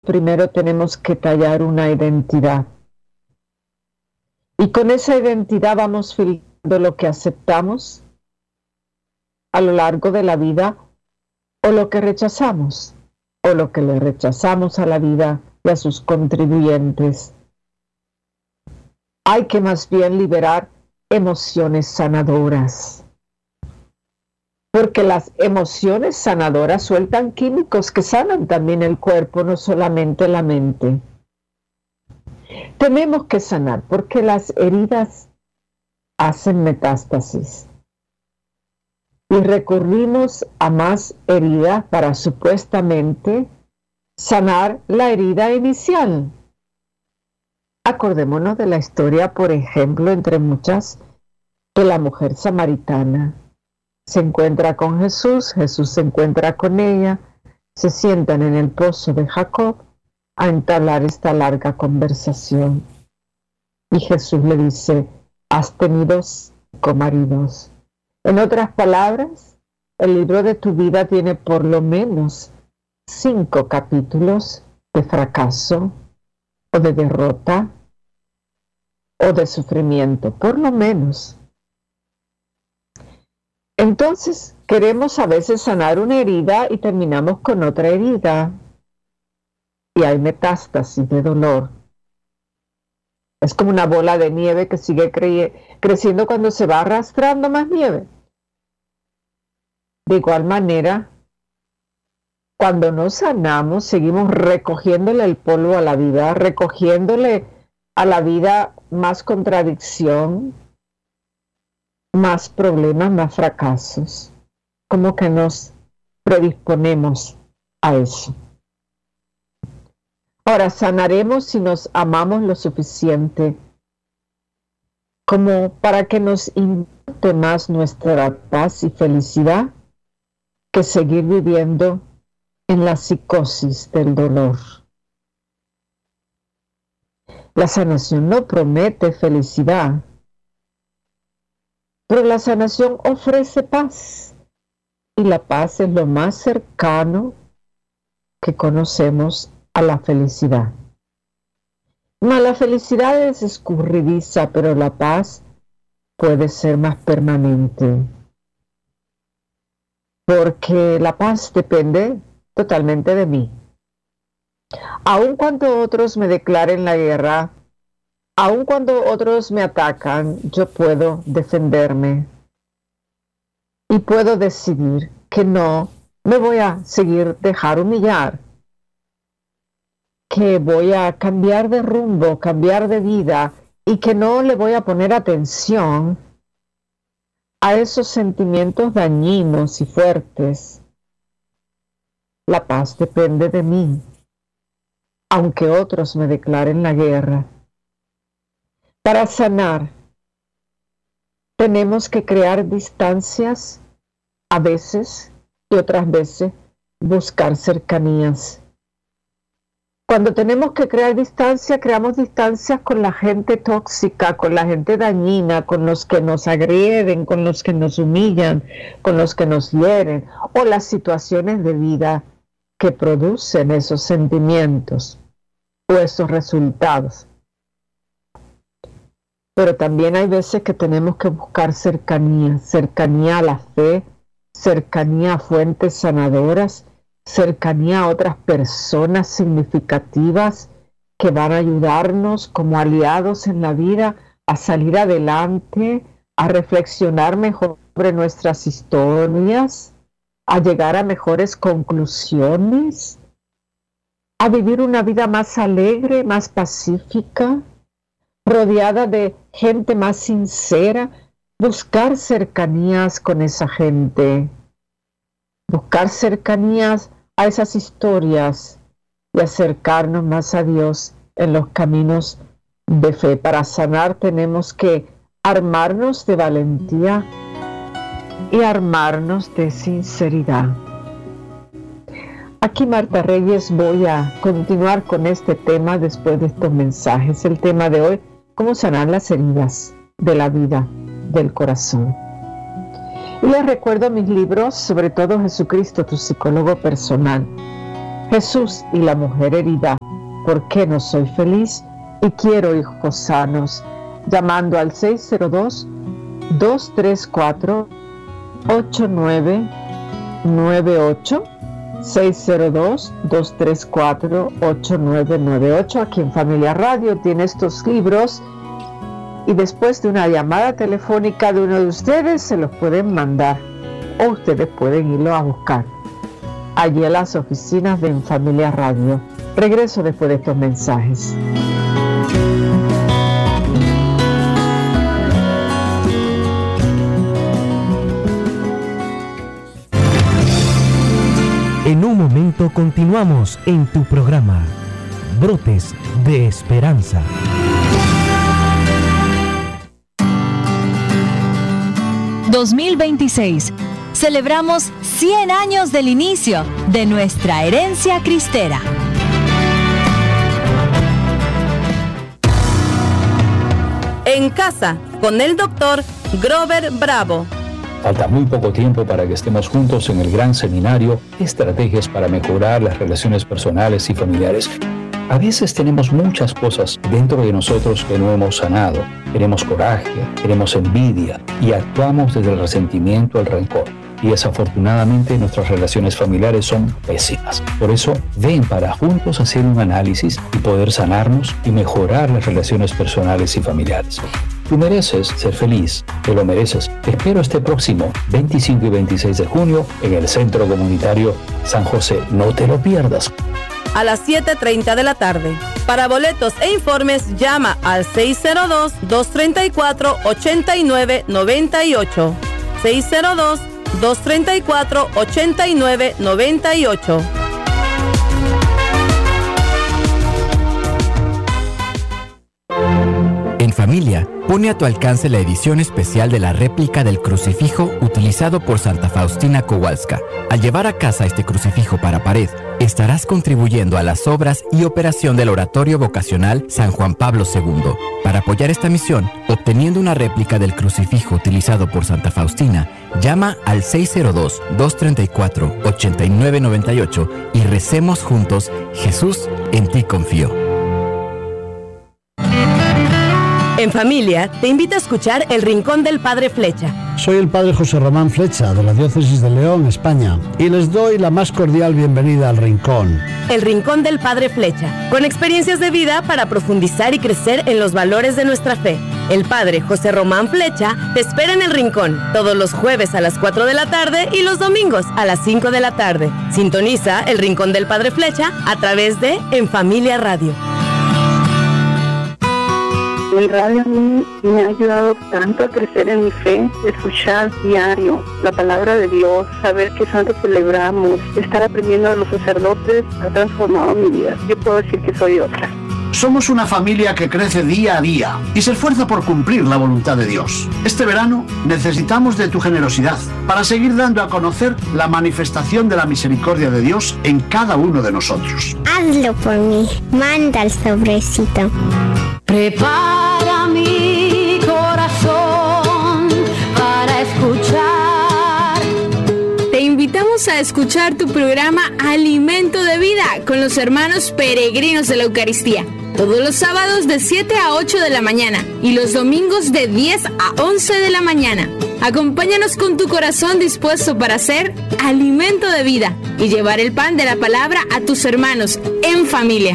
primero tenemos que tallar una identidad. Y con esa identidad vamos filtrando lo que aceptamos a lo largo de la vida o lo que rechazamos, o lo que le rechazamos a la vida y a sus contribuyentes. Hay que más bien liberar emociones sanadoras, porque las emociones sanadoras sueltan químicos que sanan también el cuerpo, no solamente la mente. Tenemos que sanar porque las heridas hacen metástasis y recurrimos a más heridas para supuestamente sanar la herida inicial. Acordémonos de la historia, por ejemplo, entre muchas, de la mujer samaritana. Se encuentra con Jesús, Jesús se encuentra con ella, se sientan en el pozo de Jacob a entablar esta larga conversación. Y Jesús le dice, has tenido 5 maridos. En otras palabras, el libro de tu vida tiene por lo menos 5 capítulos de fracaso o de derrota o de sufrimiento, por lo menos. Entonces, queremos a veces sanar una herida y terminamos con otra herida. Y hay metástasis de dolor. Es como una bola de nieve que sigue creciendo cuando se va arrastrando más nieve. De igual manera, cuando no sanamos, seguimos recogiéndole el polvo a la vida, recogiéndole a la vida más contradicción, más problemas, más fracasos. Como que nos predisponemos a eso. Ahora, sanaremos si nos amamos lo suficiente como para que nos importe más nuestra paz y felicidad que seguir viviendo en la psicosis del dolor. La sanación no promete felicidad, pero la sanación ofrece paz, y la paz es lo más cercano que conocemos a la felicidad. La felicidad es escurridiza, pero la paz puede ser más permanente, porque la paz depende totalmente de mí. Aun cuando otros me declaren la guerra, aun cuando otros me atacan, yo puedo defenderme y puedo decidir que no me voy a seguir dejar humillar, que voy a cambiar de rumbo, cambiar de vida y que no le voy a poner atención a esos sentimientos dañinos y fuertes. La paz depende de mí, aunque otros me declaren la guerra. Para sanar, tenemos que crear distancias a veces y otras veces buscar cercanías. Cuando tenemos que crear distancia, creamos distancias con la gente tóxica, con la gente dañina, con los que nos agreden, con los que nos humillan, con los que nos hieren, o las situaciones de vida que producen esos sentimientos o esos resultados. Pero también hay veces que tenemos que buscar cercanía, cercanía a la fe, cercanía a fuentes sanadoras, cercanía a otras personas significativas que van a ayudarnos como aliados en la vida a salir adelante, a reflexionar mejor sobre nuestras historias, a llegar a mejores conclusiones, a vivir una vida más alegre, más pacífica, rodeada de gente más sincera, buscar cercanías con esa gente, buscar cercanías a esas historias y acercarnos más a Dios en los caminos de fe. Para sanar tenemos que armarnos de valentía y armarnos de sinceridad. Aquí Marta Reyes, voy a continuar con este tema después de estos mensajes. El tema de hoy, cómo sanar las heridas de la vida, del corazón. Y les recuerdo mis libros, sobre todo Jesucristo, tu psicólogo personal. Jesús y la mujer herida, ¿por qué no soy feliz? Y quiero hijos sanos, llamando al 602-234-8998, 602-234-8998. Aquí en Familia Radio tiene estos libros y después de una llamada telefónica de uno de ustedes se los pueden mandar o ustedes pueden irlo a buscar allí a las oficinas de En Familia Radio. Regreso después de estos mensajes. En un momento continuamos en tu programa, Brotes de Esperanza. ...2026... celebramos 100 años del inicio de nuestra herencia cristera. En casa, con el doctor Grover Bravo. Falta muy poco tiempo para que estemos juntos en el gran seminario Estrategias para mejorar las relaciones personales y familiares. A veces tenemos muchas cosas dentro de nosotros que no hemos sanado. Tenemos coraje, tenemos envidia y actuamos desde el resentimiento al rencor. Y desafortunadamente nuestras relaciones familiares son pésimas. Por eso, ven para juntos hacer un análisis y poder sanarnos y mejorar las relaciones personales y familiares. Tú mereces ser feliz, te lo mereces. Te espero este próximo 25 y 26 de junio en el Centro Comunitario San José. No te lo pierdas. A las 7:30 de la tarde. Para boletos e informes, llama al 602-234-8998. 602-234-8998. En Familia, pone a tu alcance la edición especial de la réplica del crucifijo utilizado por Santa Faustina Kowalska. Al llevar a casa este crucifijo para pared, estarás contribuyendo a las obras y operación del Oratorio Vocacional San Juan Pablo II. Para apoyar esta misión, obteniendo una réplica del crucifijo utilizado por Santa Faustina, llama al 602-234-8998 y recemos juntos: Jesús, en ti confío. En Familia, te invita a escuchar El Rincón del Padre Flecha. Soy el Padre José Román Flecha, de la Diócesis de León, España, y les doy la más cordial bienvenida al Rincón. El Rincón del Padre Flecha, con experiencias de vida para profundizar y crecer en los valores de nuestra fe. El Padre José Román Flecha te espera en El Rincón, todos los jueves a las 4 de la tarde y los domingos a las 5 de la tarde. Sintoniza El Rincón del Padre Flecha a través de En Familia Radio. El radio a mí me ha ayudado tanto a crecer en mi fe, escuchar diario la palabra de Dios, saber qué santo celebramos, estar aprendiendo de los sacerdotes, ha transformado mi vida. Yo puedo decir que soy otra. Somos una familia que crece día a día y se esfuerza por cumplir la voluntad de Dios. Este verano necesitamos de tu generosidad para seguir dando a conocer la manifestación de la misericordia de Dios en cada uno de nosotros. Hazlo por mí. Manda el sobrecito. Prepara mi corazón para escuchar. Te invitamos a escuchar tu programa Alimento de Vida con los hermanos peregrinos de la Eucaristía. Todos los sábados de 7 a 8 de la mañana y los domingos de 10 a 11 de la mañana. Acompáñanos con tu corazón dispuesto para hacer alimento de vida y llevar el pan de la palabra a tus hermanos en familia.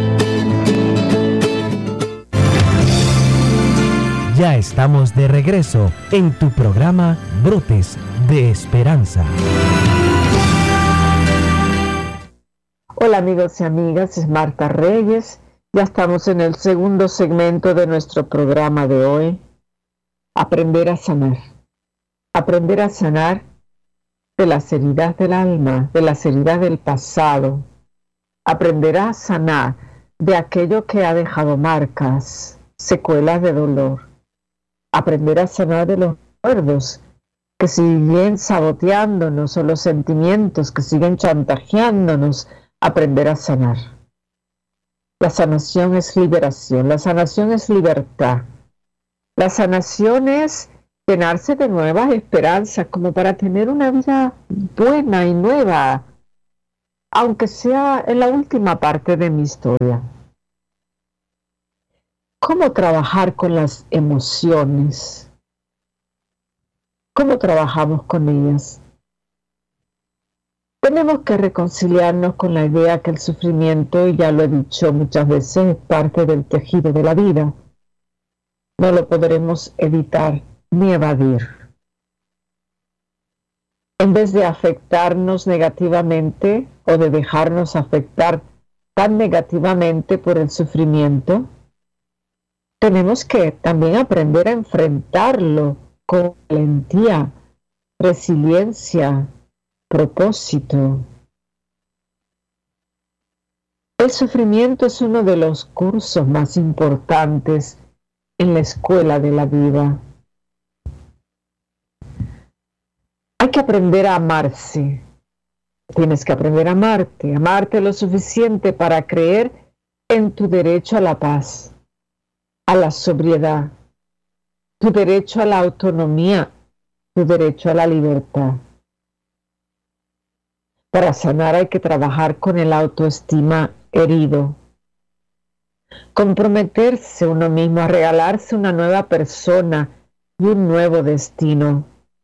Ya estamos de regreso en tu programa Brotes de Esperanza. Hola amigos y amigas, es Marta Reyes. Ya estamos en el segundo segmento de nuestro programa de hoy. Aprender a sanar. Aprender a sanar de las heridas del alma, de las heridas del pasado. Aprender a sanar de aquello que ha dejado marcas, secuelas de dolor. Aprender a sanar de los recuerdos que siguen saboteándonos o los sentimientos que siguen chantajeándonos. Aprender a sanar. La sanación es liberación, la sanación es libertad. La sanación es llenarse de nuevas esperanzas como para tener una vida buena y nueva. aunque sea en la última parte de mi historia. ¿Cómo trabajar con las emociones? ¿Cómo trabajamos con ellas? Tenemos que reconciliarnos con la idea que el sufrimiento, y ya lo he dicho muchas veces, es parte del tejido de la vida. No lo podremos evitar ni evadir. En vez de afectarnos negativamente o de dejarnos afectar tan negativamente por el sufrimiento, tenemos que también aprender a enfrentarlo con valentía, resiliencia, propósito. El sufrimiento es uno de los cursos más importantes en la escuela de la vida. Hay que aprender a amarse. Tienes que aprender a amarte lo suficiente para creer en tu derecho a la paz, a la sobriedad, tu derecho a la autonomía, tu derecho a la libertad. Para sanar hay que trabajar con el autoestima herido. Comprometerse uno mismo a regalarse una nueva persona y un nuevo destino.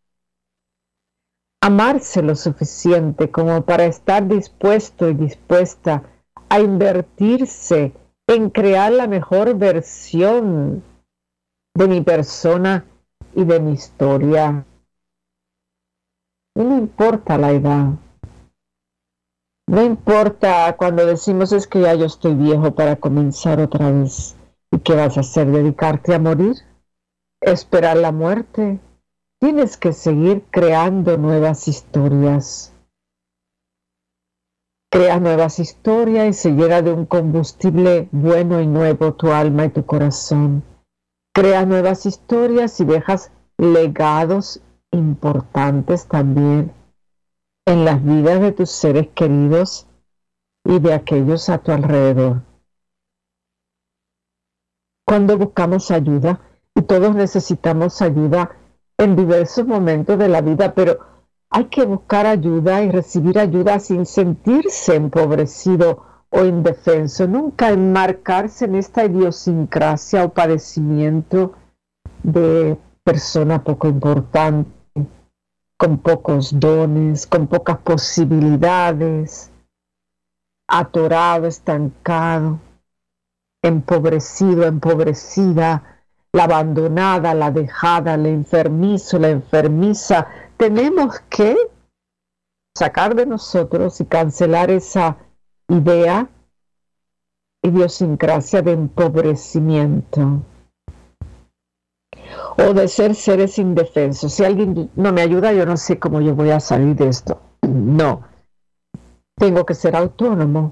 Amarse lo suficiente como para estar dispuesto y dispuesta a invertirse en crear la mejor versión de mi persona y de mi historia. No importa la edad. No importa cuando decimos es que ya yo estoy viejo para comenzar otra vez. ¿Y qué vas a hacer? ¿Dedicarte a morir? ¿Esperar la muerte? Tienes que seguir creando nuevas historias. Creas nuevas historias y se llena de un combustible bueno y nuevo tu alma y tu corazón. Creas nuevas historias y dejas legados importantes también en las vidas de tus seres queridos y de aquellos a tu alrededor. Cuando buscamos ayuda, y todos necesitamos ayuda en diversos momentos de la vida, pero hay que buscar ayuda y recibir ayuda sin sentirse empobrecido o indefenso, nunca enmarcarse en esta idiosincrasia o padecimiento de persona poco importante, con pocos dones, con pocas posibilidades, atorado, estancado, empobrecido, empobrecida, la abandonada, la dejada, el enfermizo, la enfermiza. Tenemos que sacar de nosotros y cancelar esa idea, idiosincrasia de empobrecimiento o de ser seres indefensos. Si alguien no me ayuda, yo no sé cómo yo voy a salir de esto. No, tengo que ser autónomo.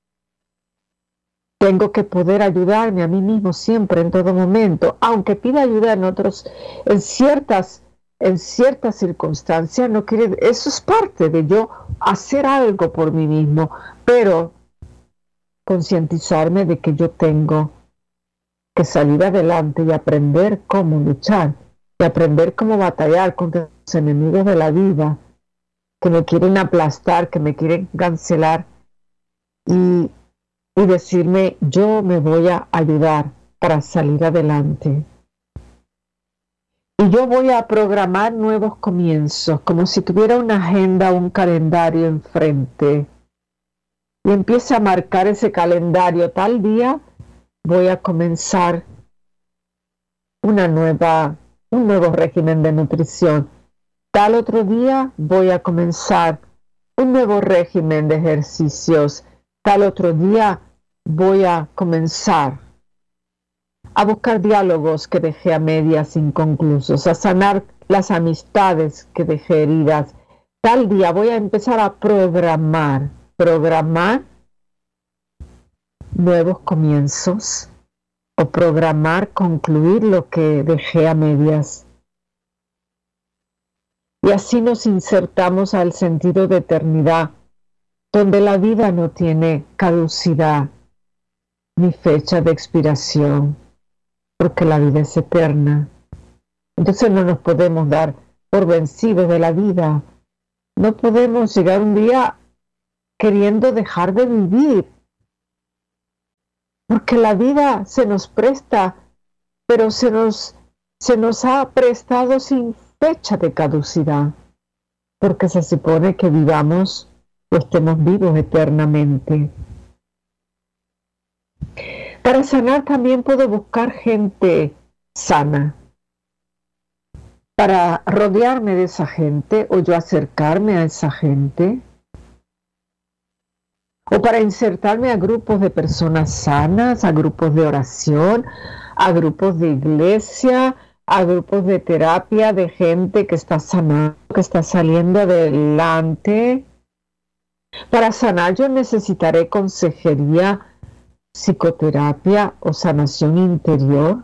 Tengo que poder ayudarme a mí mismo siempre, en todo momento, aunque pida ayuda en ciertas circunstancias. No quiere, eso es parte de yo hacer algo por mí mismo, pero concientizarme de que yo tengo que salir adelante y aprender cómo luchar y aprender cómo batallar contra los enemigos de la vida que me quieren aplastar, que me quieren cancelar y decirme yo me voy a ayudar para salir adelante. Y yo voy a programar nuevos comienzos, como si tuviera una agenda o un calendario enfrente. Y empiece a marcar ese calendario. Tal día voy a comenzar un nuevo régimen de nutrición. Tal otro día voy a comenzar un nuevo régimen de ejercicios. Tal otro día voy a comenzar a buscar diálogos que dejé a medias inconclusos, a sanar las amistades que dejé heridas. Tal día voy a empezar a programar nuevos comienzos o programar concluir lo que dejé a medias. Y así nos insertamos al sentido de eternidad, donde la vida no tiene caducidad ni fecha de expiración, porque la vida es eterna. Entonces no nos podemos dar por vencidos de la vida. No podemos llegar un día queriendo dejar de vivir. Porque la vida se nos presta, pero se nos ha prestado sin fecha de caducidad, porque se supone que vivamos o estemos vivos eternamente. Para sanar también puedo buscar gente sana, para rodearme de esa gente o yo acercarme a esa gente, o para insertarme a grupos de personas sanas, a grupos de oración, a grupos de iglesia, a grupos de terapia, de gente que está sanando, que está saliendo adelante. Para sanar yo necesitaré consejería, psicoterapia o sanación interior.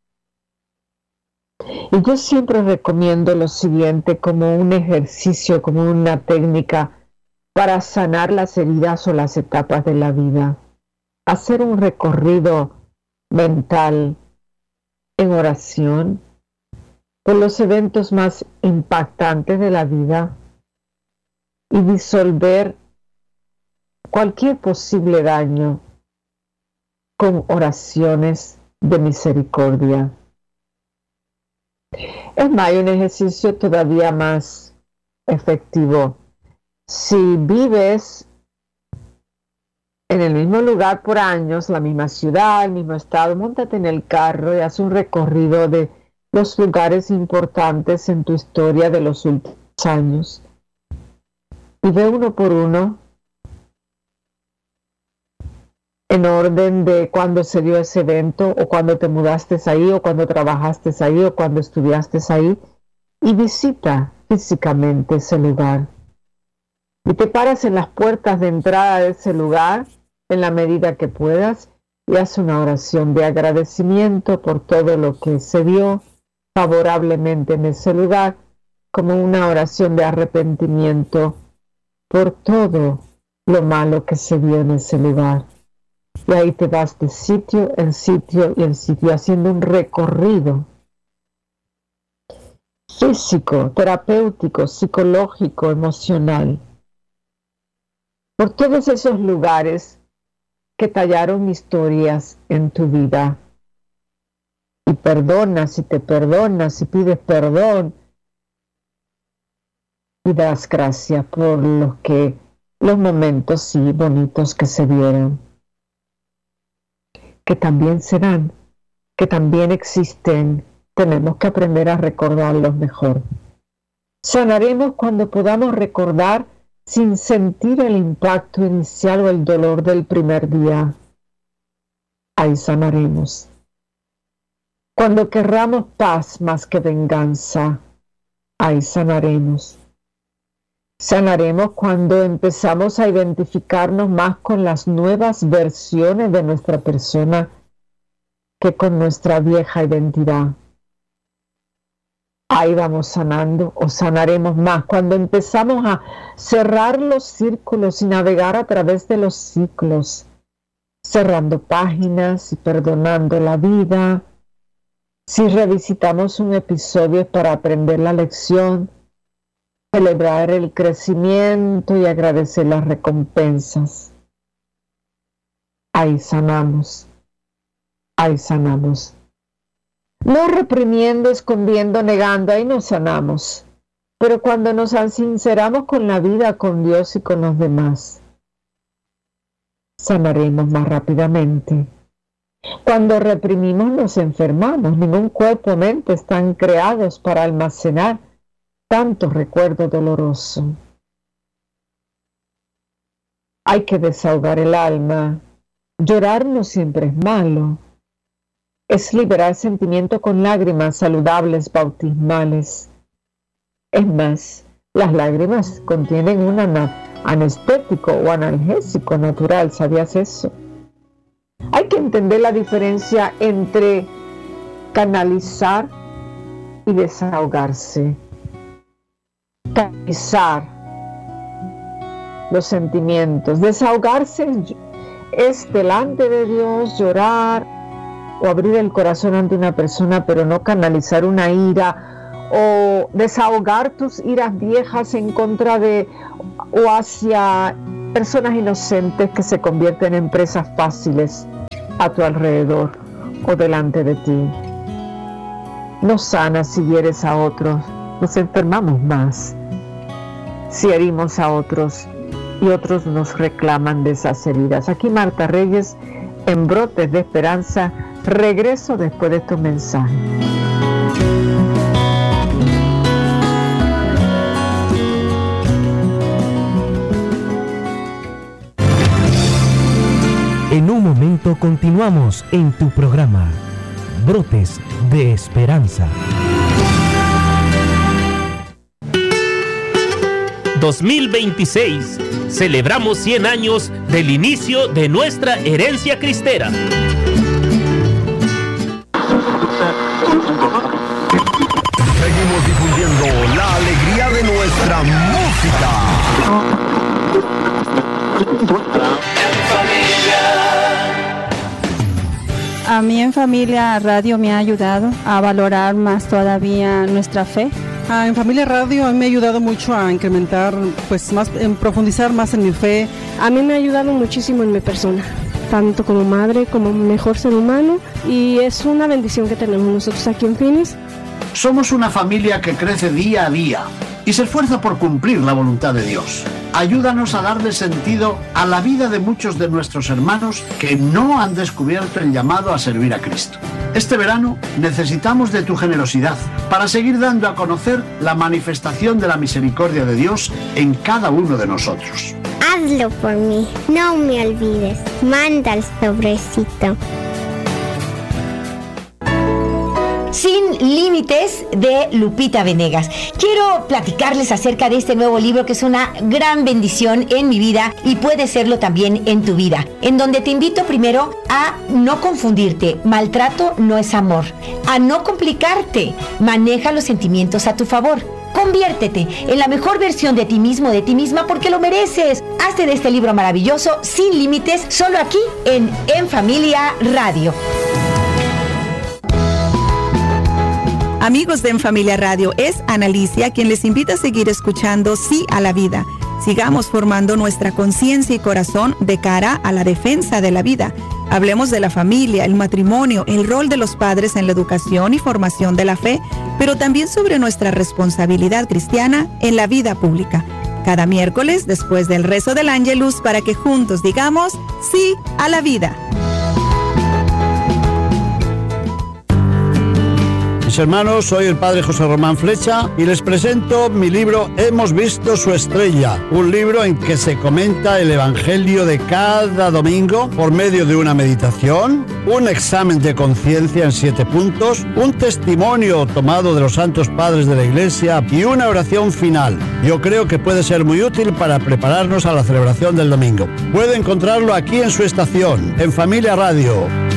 Y yo siempre recomiendo lo siguiente como un ejercicio, como una técnica para sanar las heridas o las etapas de la vida. Hacer un recorrido mental en oración por los eventos más impactantes de la vida y disolver cualquier posible daño con oraciones de misericordia. Es más, hay un ejercicio todavía más efectivo. Si vives en el mismo lugar por años, la misma ciudad, el mismo estado, móntate en el carro y haz un recorrido de los lugares importantes en tu historia de los últimos años. Y ve uno por uno, en orden de cuándo se dio ese evento, o cuándo te mudaste ahí, o cuándo trabajaste ahí, o cuándo estudiaste ahí, y visita físicamente ese lugar. Y te paras en las puertas de entrada de ese lugar en la medida que puedas y haz una oración de agradecimiento por todo lo que se dio favorablemente en ese lugar, como una oración de arrepentimiento por todo lo malo que se dio en ese lugar. Y ahí te vas de sitio en sitio y en sitio haciendo un recorrido físico, terapéutico, psicológico, emocional, por todos esos lugares que tallaron historias en tu vida. Y perdonas y te perdonas y pides perdón y das gracias por los momentos sí bonitos que se dieron, que también serán, que también existen. Tenemos que aprender a recordarlos mejor. Sanaremos cuando podamos recordar sin sentir el impacto inicial o el dolor del primer día. Ahí sanaremos. Cuando querramos paz más que venganza, ahí sanaremos. Sanaremos cuando empezamos a identificarnos más con las nuevas versiones de nuestra persona que con nuestra vieja identidad. Ahí vamos sanando o sanaremos más cuando empezamos a cerrar los círculos y navegar a través de los ciclos, cerrando páginas y perdonando la vida. Si revisitamos un episodio para aprender la lección, celebrar el crecimiento y agradecer las recompensas. Ahí sanamos. Ahí sanamos. No reprimiendo, escondiendo, negando, ahí nos sanamos. Pero cuando nos sinceramos con la vida, con Dios y con los demás, sanaremos más rápidamente. Cuando reprimimos nos enfermamos. Ningún cuerpo o mente están creados para almacenar tanto recuerdo doloroso. Hay que desahogar el alma. Llorar no siempre es malo. Es liberar sentimiento con lágrimas saludables, bautismales. Es más, las lágrimas contienen un anestético o analgésico natural, ¿sabías eso? Hay que entender la diferencia entre canalizar y desahogarse. Canalizar los sentimientos. Desahogarse es delante de Dios, llorar o abrir el corazón ante una persona, pero no canalizar una ira o desahogar tus iras viejas en contra de o hacia personas inocentes que se convierten en presas fáciles a tu alrededor o delante de ti. Nos sanas si hieres a otros, nos enfermamos más si herimos a otros y otros nos reclaman de esas heridas. Aquí Marta Reyes en Brotes de Esperanza. Regreso después de estos mensajes. En un momento continuamos en tu programa, Brotes de Esperanza. 2026. Celebramos 100 años del inicio de nuestra herencia cristera. Seguimos difundiendo la alegría de nuestra música. A mí en Familia Radio me ha ayudado a valorar más todavía nuestra fe. En Familia Radio a mí me ha ayudado mucho a incrementar, pues más, en profundizar más en mi fe. A mí me ha ayudado muchísimo en mi persona, tanto como madre como mejor ser humano, y es una bendición que tenemos nosotros aquí en Phoenix. Somos una familia que crece día a día y se esfuerza por cumplir la voluntad de Dios. Ayúdanos a darle sentido a la vida de muchos de nuestros hermanos que no han descubierto el llamado a servir a Cristo. Este verano necesitamos de tu generosidad para seguir dando a conocer la manifestación de la misericordia de Dios en cada uno de nosotros. Hazlo por mí, no me olvides. Manda el sobrecito. Sin Límites, de Lupita Venegas. Quiero platicarles acerca de este nuevo libro que es una gran bendición en mi vida y puede serlo también en tu vida, en donde te invito primero a no confundirte. Maltrato no es amor. A no complicarte. Maneja los sentimientos a tu favor. Conviértete en la mejor versión de ti mismo, de ti misma, porque lo mereces. Hazte de este libro maravilloso, Sin Límites, solo aquí en Familia Radio. Amigos de En Familia Radio, es Analicia quien les invita a seguir escuchando Sí a la Vida. Sigamos formando nuestra conciencia y corazón de cara a la defensa de la vida. Hablemos de la familia, el matrimonio, el rol de los padres en la educación y formación de la fe, pero también sobre nuestra responsabilidad cristiana en la vida pública. Cada miércoles, después del rezo del Ángelus, para que juntos digamos Sí a la Vida. Mis hermanos, soy el padre José Román Flecha y les presento mi libro Hemos visto su estrella, un libro en que se comenta el evangelio de cada domingo por medio de una meditación, un examen de conciencia en 7 puntos, un testimonio tomado de los santos padres de la Iglesia y una oración final. Yo creo que puede ser muy útil para prepararnos a la celebración del domingo. Puede encontrarlo aquí en su estación, en Familia Radio.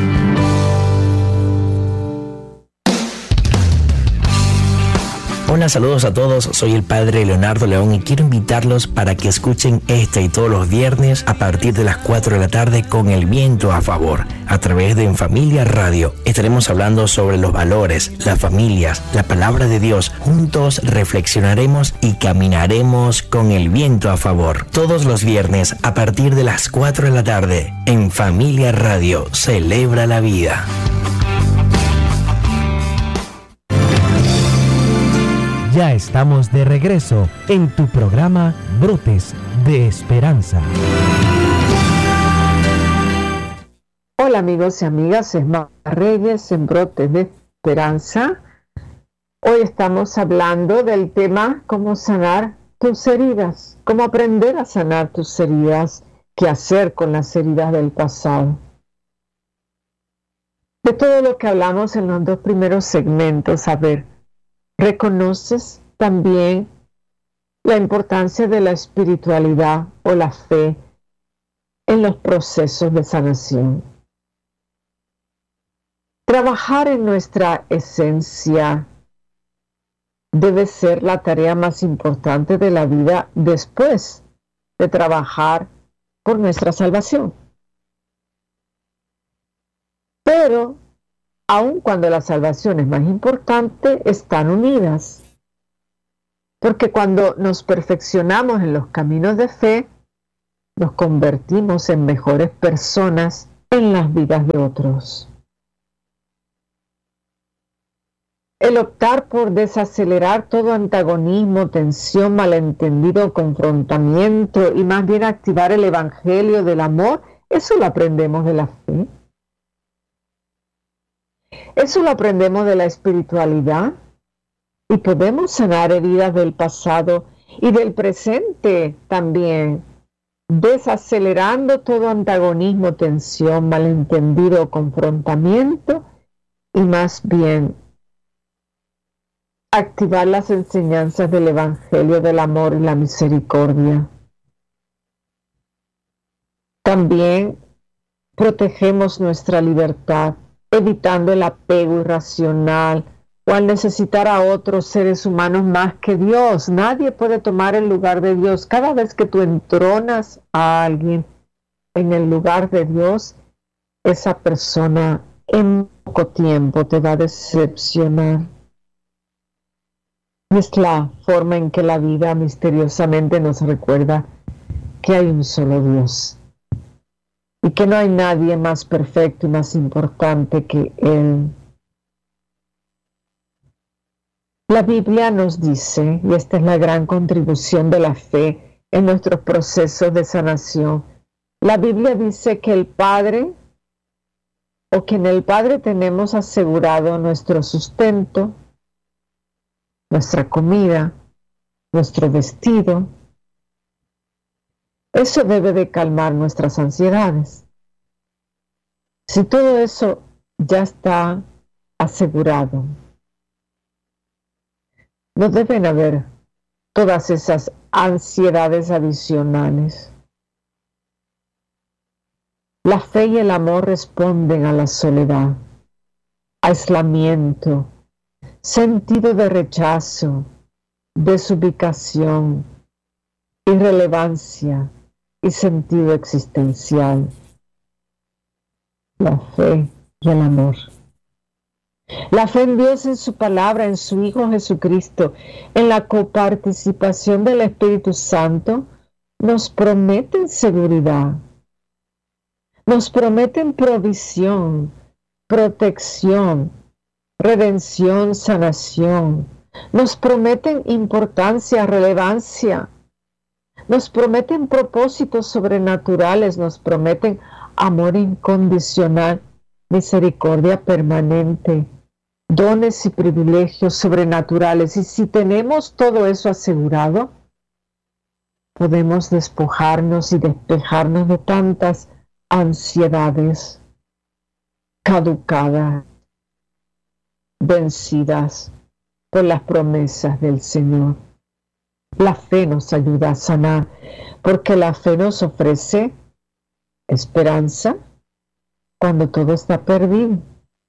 Hola, saludos a todos, soy el padre Leonardo León y quiero invitarlos para que escuchen este y todos los viernes a partir de las 4 de la tarde con el viento a favor, a través de En Familia Radio. Estaremos hablando sobre los valores, las familias, la palabra de Dios. Juntos reflexionaremos y caminaremos con el viento a favor. Todos los viernes a partir de las 4 de la tarde, En Familia Radio, celebra la vida. Ya estamos de regreso en tu programa Brotes de Esperanza. Hola amigos y amigas, es Marta Reyes en Brotes de Esperanza. Hoy estamos hablando del tema cómo sanar tus heridas, cómo aprender a sanar tus heridas, qué hacer con las heridas del pasado. De todo lo que hablamos en los 2 primeros segmentos, a ver, ¿reconoces también la importancia de la espiritualidad o la fe en los procesos de sanación? Trabajar en nuestra esencia debe ser la tarea más importante de la vida después de trabajar por nuestra salvación. Pero aun cuando la salvación es más importante, están unidas. Porque cuando nos perfeccionamos en los caminos de fe, nos convertimos en mejores personas en las vidas de otros. El optar por desacelerar todo antagonismo, tensión, malentendido, confrontamiento y más bien activar el evangelio del amor, eso lo aprendemos de la fe. Eso lo aprendemos de la espiritualidad y podemos sanar heridas del pasado y del presente también, desacelerando todo antagonismo, tensión, malentendido, confrontamiento y más bien activar las enseñanzas del Evangelio del amor y la misericordia. También protegemos nuestra libertad, evitando el apego irracional o al necesitar a otros seres humanos más que Dios. Nadie puede tomar el lugar de Dios. Cada vez que tú entronas a alguien en el lugar de Dios, esa persona en poco tiempo te va a decepcionar. Es la forma en que la vida misteriosamente nos recuerda que hay un solo Dios y que no hay nadie más perfecto y más importante que Él. La Biblia nos dice, y esta es la gran contribución de la fe en nuestros procesos de sanación, la Biblia dice que el Padre, o que en el Padre tenemos asegurado nuestro sustento, nuestra comida, nuestro vestido. Eso debe de calmar nuestras ansiedades. Si todo eso ya está asegurado, no deben haber todas esas ansiedades adicionales. La fe y el amor responden a la soledad, aislamiento, sentido de rechazo, desubicación, irrelevancia y sentido existencial. La fe y el amor. La fe en Dios, en su palabra, en su Hijo Jesucristo, en la coparticipación del Espíritu Santo, nos prometen seguridad, nos prometen provisión, protección, redención, sanación, nos prometen importancia, relevancia, nos prometen propósitos sobrenaturales, nos prometen amor incondicional, misericordia permanente, dones y privilegios sobrenaturales. Y si tenemos todo eso asegurado, podemos despojarnos y despejarnos de tantas ansiedades caducadas, vencidas por las promesas del Señor. La fe nos ayuda a sanar, porque la fe nos ofrece esperanza cuando todo está perdido.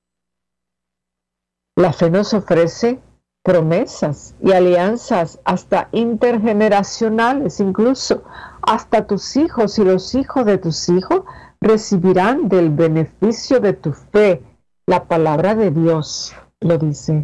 La fe nos ofrece promesas y alianzas hasta intergeneracionales, incluso hasta tus hijos y los hijos de tus hijos recibirán del beneficio de tu fe. La palabra de Dios lo dice.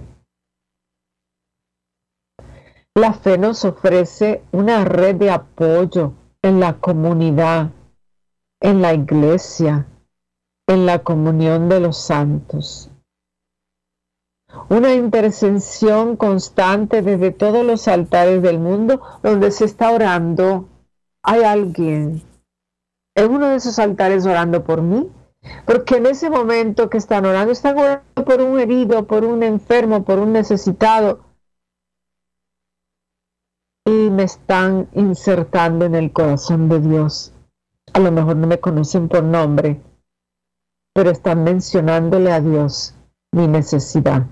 La fe nos ofrece una red de apoyo en la comunidad, en la iglesia, en la comunión de los santos. Una intercesión constante desde todos los altares del mundo donde se está orando. Hay alguien en uno de esos altares orando por mí, porque en ese momento que están orando por un herido, por un enfermo, por un necesitado, y me están insertando en el corazón de Dios. A lo mejor no me conocen por nombre, pero están mencionándole a Dios mi necesidad.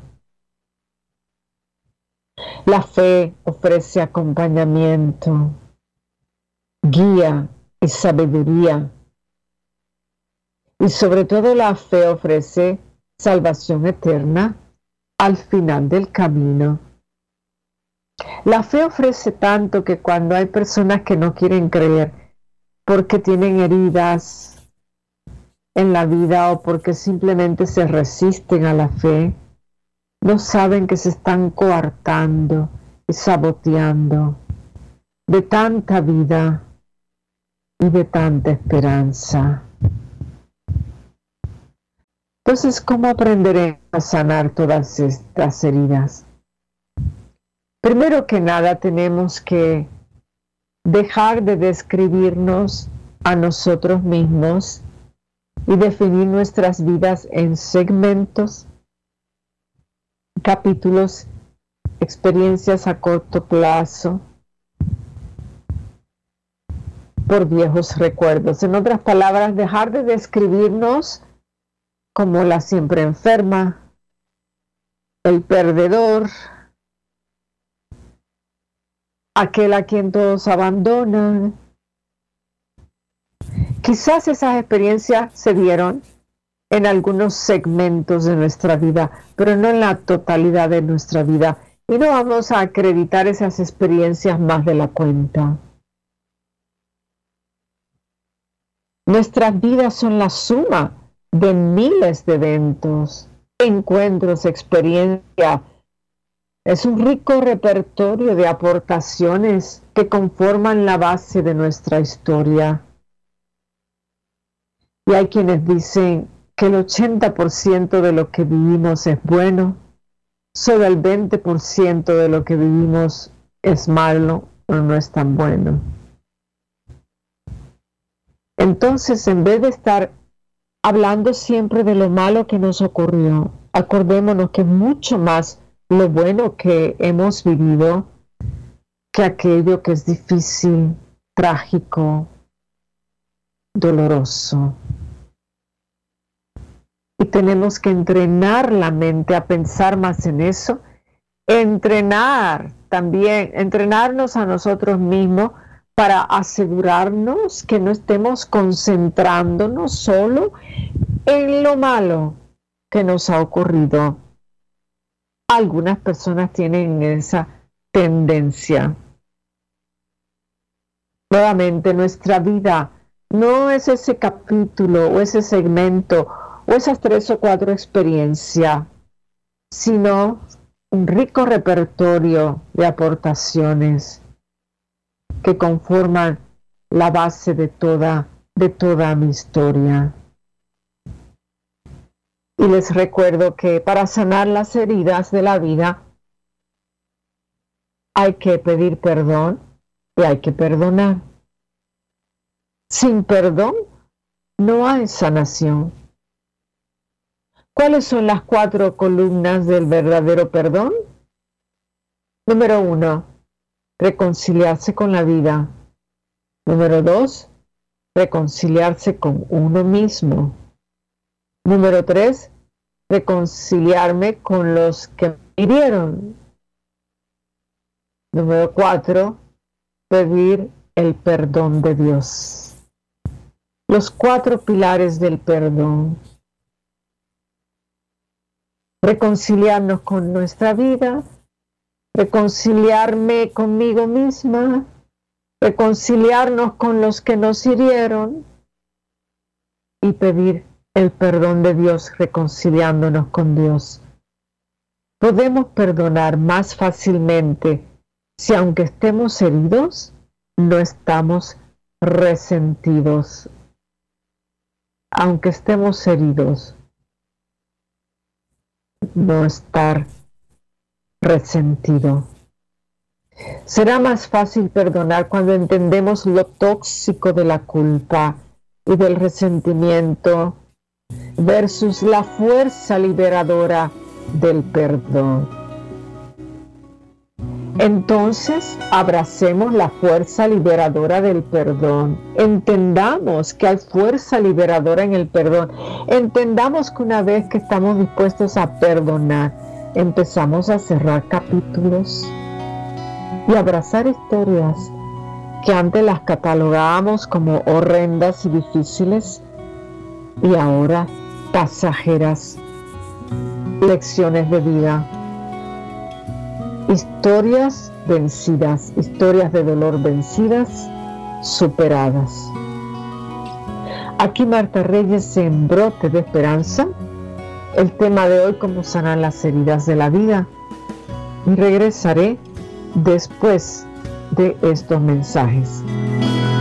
La fe ofrece acompañamiento, guía y sabiduría. Y sobre todo la fe ofrece salvación eterna al final del camino. La fe ofrece tanto que cuando hay personas que no quieren creer porque tienen heridas en la vida o porque simplemente se resisten a la fe, no saben que se están coartando y saboteando de tanta vida y de tanta esperanza. Entonces, ¿cómo aprenderé a sanar todas estas heridas? Primero que nada, tenemos que dejar de describirnos a nosotros mismos y definir nuestras vidas en segmentos, capítulos, experiencias a corto plazo, por viejos recuerdos. En otras palabras, dejar de describirnos como la siempre enferma, el perdedor, aquel a quien todos abandonan. Quizás esas experiencias se dieron en algunos segmentos de nuestra vida, pero no en la totalidad de nuestra vida. Y no vamos a acreditar esas experiencias más de la cuenta. Nuestras vidas son la suma de miles de eventos, encuentros, experiencias. Es un rico repertorio de aportaciones que conforman la base de nuestra historia. Y hay quienes dicen que el 80% de lo que vivimos es bueno, solo el 20% de lo que vivimos es malo o no es tan bueno. Entonces, en vez de estar hablando siempre de lo malo que nos ocurrió, acordémonos que es mucho más lo bueno que hemos vivido que aquello que es difícil, trágico, doloroso. Y tenemos que entrenar la mente a pensar más en eso, entrenarnos a nosotros mismos para asegurarnos que no estemos concentrándonos solo en lo malo que nos ha ocurrido. Algunas personas tienen esa tendencia. Nuevamente, nuestra vida no es ese capítulo o ese segmento o esas 3 o 4 experiencias, sino un rico repertorio de aportaciones que conforman la base de toda mi historia. Y les recuerdo que para sanar las heridas de la vida hay que pedir perdón y hay que perdonar. Sin perdón no hay sanación. ¿Cuáles son las 4 columnas del verdadero perdón? Número 1, reconciliarse con la vida. Número 2, reconciliarse con uno mismo. Número 3, reconciliarme con los que me hirieron. Número 4, pedir el perdón de Dios. Los 4 pilares del perdón. Reconciliarnos con nuestra vida, reconciliarme conmigo misma, reconciliarnos con los que nos hirieron y pedir el perdón de Dios reconciliándonos con Dios. Podemos perdonar más fácilmente si, aunque estemos heridos, no estamos resentidos. Aunque estemos heridos, no estar resentido. Será más fácil perdonar cuando entendemos lo tóxico de la culpa y del resentimiento versus la fuerza liberadora del perdón. Entonces, abracemos la fuerza liberadora del perdón. Entendamos que hay fuerza liberadora en el perdón. Entendamos que una vez que estamos dispuestos a perdonar, empezamos a cerrar capítulos y abrazar historias que antes las catalogábamos como horrendas y difíciles y ahora pasajeras, lecciones de vida. Historias vencidas, historias de dolor vencidas, superadas. Aquí Marta Reyes en Brote de Esperanza. El tema de hoy, cómo sanar las heridas de la vida. Y regresaré después de estos mensajes.